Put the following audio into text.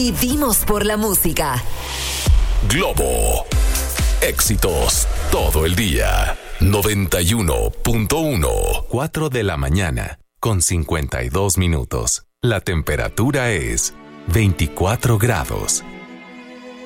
Vivimos por la música. Globo. Éxitos todo el día. 91.1. 4 de la mañana con 52 minutos. La temperatura es 24 grados.